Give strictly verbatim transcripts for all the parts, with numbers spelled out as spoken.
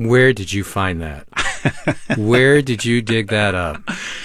Where did you find that? Where did you dig that up?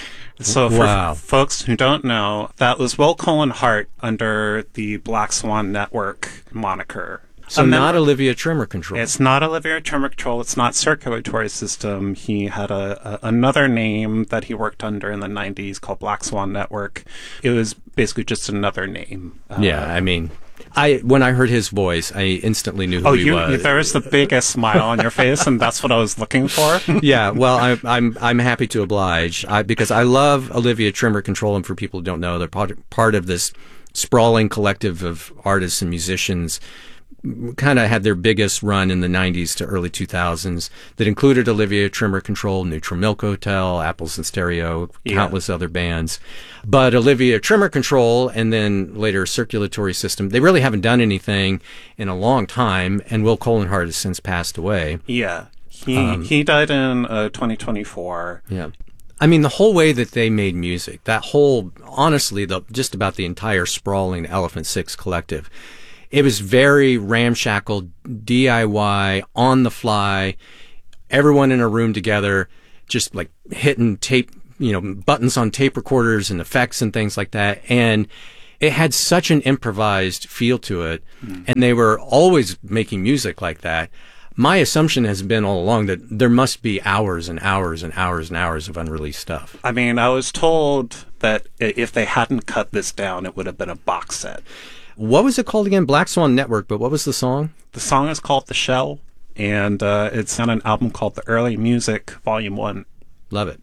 So for Wow. f- folks who don't know, that was Will Cullen Hart under the Black Swan Network moniker. So A member- not Olivia Tremor Control. It's not Olivia Tremor Control. It's not Circulatory System. He had a, a another name that he worked under in the nineties called Black Swan Network. It was basically just another name. Uh, Yeah, I mean, I when I heard his voice, I instantly knew who Oh, he you, was. there was the biggest smile on your face, and that's what I was looking for. Yeah, well, I, I'm I'm happy to oblige I, because I love Olivia Tremor Control, and for people who don't know, they're part part of this sprawling collective of artists and musicians. Kind of had their biggest run in the nineties to early two thousands that included Olivia Tremor Control, Neutral Milk Hotel, Apples and Stereo, Yeah. countless other bands. But Olivia Tremor Control and then later Circulatory System, they really haven't done anything in a long time, and Will Cullen Hart has since passed away. Yeah, he Um, he died in uh, twenty twenty-four. Yeah. I mean, the whole way that they made music, that whole, honestly, the just about the entire sprawling Elephant Six collective, it was very ramshackle, D I Y, on the fly, everyone in a room together, just like hitting tape, you know, buttons on tape recorders and effects and things like that. And it had such an improvised feel to it. Mm. And they were always making music like that. My assumption has been all along that there must be hours and hours and hours and hours of unreleased stuff. I mean, I was told that i- if they hadn't cut this down, it would have been a box set. What was it called again? Black Swan Network, but what was the song? The song is called The Shell, and uh, it's on an album called The Early Music, Volume one. Love it.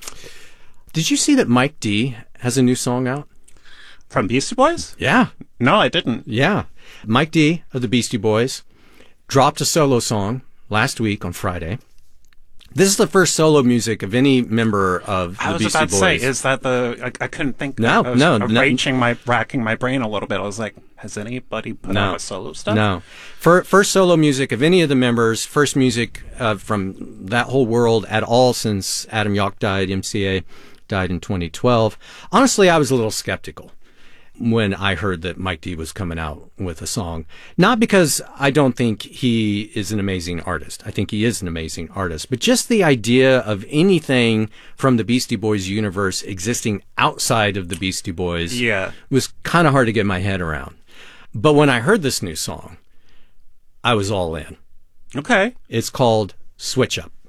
Did you see that Mike D has a new song out? From Beastie Boys? Yeah. No, I didn't. Yeah. Mike D of the Beastie Boys dropped a solo song last week on Friday. This is the first solo music of any member of the I was Beastie about to Boys. say, is that the... I, I couldn't think... No, I was no, uh, no. racking my, racking my brain a little bit. I was like, has anybody put No. out a solo stuff? No. For, first solo music of any of the members, first music uh, from that whole world at all since Adam Yauch died, M C A died in twenty twelve. Honestly, I was a little skeptical when I heard that Mike D was coming out with a song. Not because I don't think he is an amazing artist. I think he is an amazing artist. But just the idea of anything from the Beastie Boys universe existing outside of the Beastie Boys Yeah. was kind of hard to get my head around. But when I heard this new song, I was all in. Okay. It's called Switch Up.